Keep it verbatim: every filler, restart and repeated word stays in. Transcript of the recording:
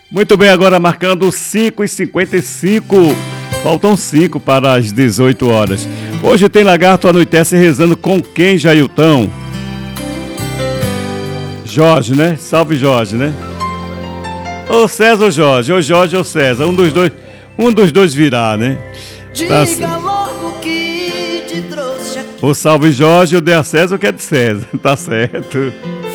Muito bem, agora marcando cinco e cinquenta e cinco. Faltam cinco para as dezoito horas. Hoje tem Lagarto Anoitece rezando com quem, Jailton? Jorge, né? Salve Jorge, né? Ou César ou Jorge, ou Jorge ou César. Um dos dois, um dos dois virá, né? Tá. Diga logo que te trouxe aqui. O salve Jorge, o de a César, o que é de César. Tá certo.